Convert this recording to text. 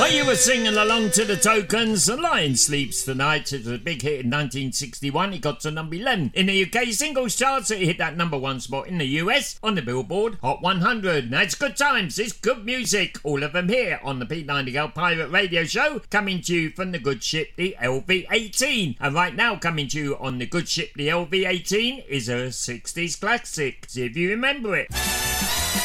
Well, you were singing along to the Tokens. The Lion Sleeps Tonight. It was a big hit in 1961. It got to number 11 in the UK singles charts. It hit that number 1 spot in the US on the Billboard Hot 100. Now, it's good times. It's good music. All of them here on the Pete Nightingale Pirate Radio Show. Coming to you from the good ship, the LV-18. And right now, coming to you on the good ship, the LV-18, is a 60s classic. See if you remember it.